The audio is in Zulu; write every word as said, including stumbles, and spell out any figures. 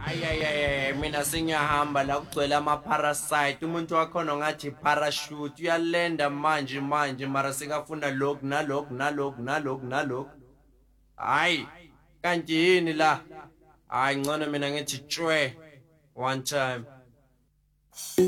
Ayayaye mina sengiyahamba la kugcwele ama-parasite umuntu wakhona ngathi parachute uyalenda manje manje mara sekafuna lokhu nalokhu nalokhu nalokhu nalokhu hayi kanti yini la hayi ngcono mina ngithi tshwe one time.